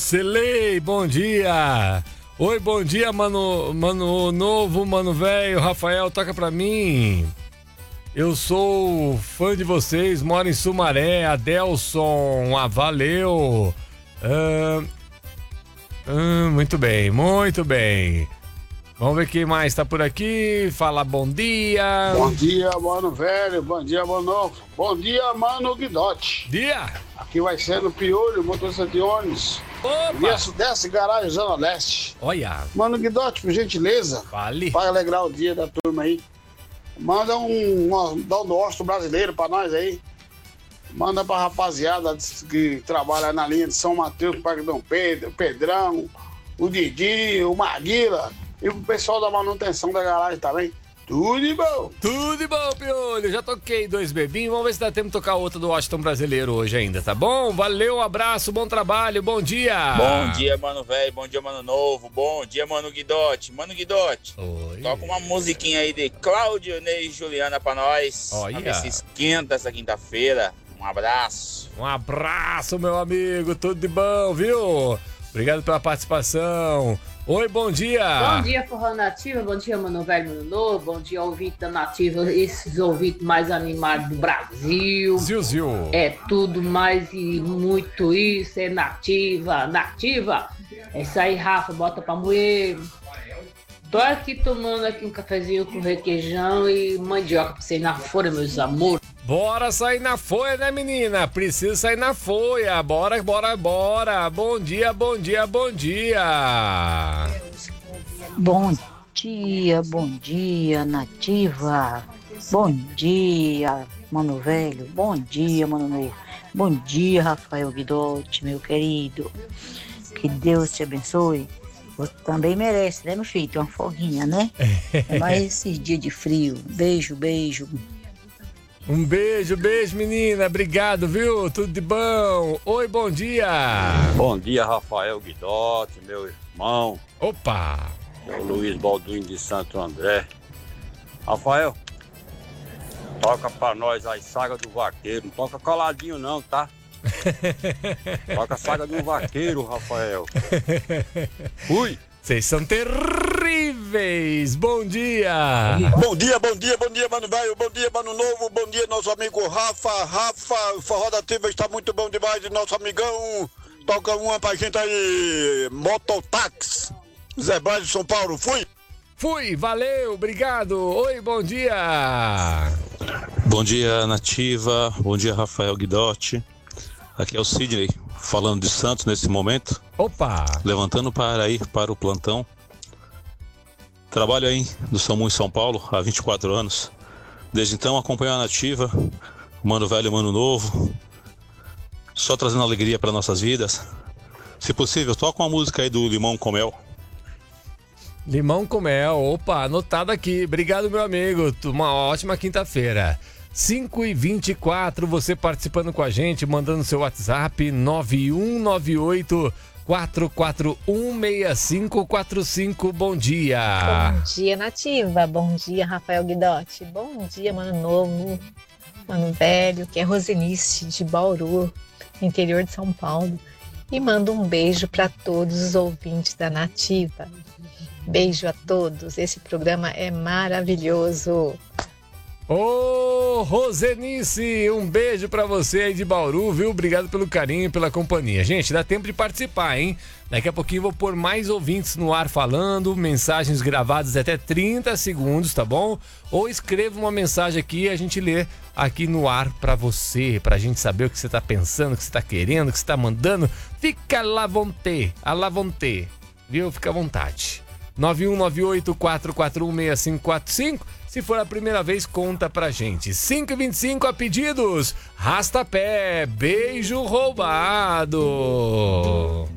Celei, bom dia. Oi, bom dia, mano novo, mano velho. Rafael, toca pra mim. Eu sou fã de vocês, moro em Sumaré. Adelson, valeu. Muito bem, muito bem. Vamos ver quem mais tá por aqui. Fala bom dia. Bom dia, mano velho. Bom dia, mano novo. Bom dia, mano Guidotti. Dia. Aqui vai ser no Piolho, motorista de ônibus. Opa. Desce garagem Zona Leste. Olha. Mano Guidotti, por gentileza. Fale. Para alegrar o dia da turma aí. Manda dá um nosso brasileiro pra nós aí. Manda pra rapaziada que trabalha na linha de São Mateus, Parque Dom Pedro, o Pedrão, o Didi, o Maguila e o pessoal da manutenção da garagem também. Tudo de bom. Tudo de bom, Piolho. Já toquei 2 bebinhos. Vamos ver se dá tempo de tocar outra do Washington Brasileiro hoje ainda, tá bom? Valeu, abraço, bom trabalho, bom dia. Bom dia, mano velho. Bom dia, mano novo. Bom dia, mano Guidotti. Mano Guidotti, toca uma musiquinha aí de Cláudio, Ney e Juliana pra nós. Olha. Pra ver se esquenta essa quinta-feira. Um abraço. Um abraço, meu amigo. Tudo de bom, viu? Obrigado pela participação. Oi, bom dia. Bom dia, Forró Nativa. Bom dia, mano velho, mano novo. Bom dia, ouvinte da Nativa. Esses ouvintes mais animados do Brasil. Zil. É tudo mais e muito isso. É Nativa. Nativa. É isso aí, Rafa. Bota pra moer. Tô aqui tomando aqui um cafezinho com requeijão e mandioca pra vocês na folha, meus amores. Bora sair na folha, né, menina? Precisa sair na folha. Bora. Bom dia. Bom dia, Nativa. Bom dia, mano velho. Bom dia, mano novo. Bom dia, Rafael Guidotti, meu querido. Que Deus te abençoe. Você também merece, né, meu filho? Tem uma folguinha, né? É mais esses dias de frio. Beijo. Um beijo, menina. Obrigado, viu? Tudo de bom. Oi, bom dia. Bom dia, Rafael Guidotti, meu irmão. Opa. É o Luiz Balduino de Santo André. Rafael, toca pra nós as sagas do vaqueiro. Não toca coladinho não, tá? Toca a saga do vaqueiro, Rafael. Fui. Vocês são terríveis. Bom dia. Bom dia, mano velho. Bom dia, mano novo. Bom dia, nosso amigo Rafa, o Forró da Ativa está muito bom demais. Nosso amigão, toca uma pra gente aí. Mototáxi. Zé Brás de São Paulo. Fui, valeu, obrigado. Oi, bom dia. Bom dia, Nativa. Bom dia, Rafael Guidotti. Aqui é o Sidney, falando de Santos nesse momento. Opa! Levantando para ir para o plantão. Trabalho aí no SAMU em São Paulo há 24 anos. Desde então acompanho a Nativa, mano velho, mano novo. Só trazendo alegria para nossas vidas. Se possível, toca uma música aí do Limão com Mel. Limão com Mel, opa, anotado aqui. Obrigado, meu amigo. Uma ótima quinta-feira. 5h24, você participando com a gente, mandando seu WhatsApp 9198-441-6545. Bom dia. Bom dia, Nativa. Bom dia, Rafael Guidotti. Bom dia, mano novo, mano velho, que é Rosenice de Bauru, interior de São Paulo. E mando um beijo para todos os ouvintes da Nativa. Beijo a todos. Esse programa é maravilhoso. Ô, Rosenice, um beijo pra você aí de Bauru, viu? Obrigado pelo carinho e pela companhia. Gente, dá tempo de participar, hein? Daqui a pouquinho eu vou pôr mais ouvintes no ar falando, mensagens gravadas até 30 segundos, tá bom? Ou escreva uma mensagem aqui e a gente lê aqui no ar pra você, pra gente saber o que você tá pensando, o que você tá querendo, o que você tá mandando. Fica à vontade, viu? Fica à vontade. 9198-441-6545. Se for a primeira vez, conta pra gente. 5h25 a pedidos. Rastapé, beijo roubado.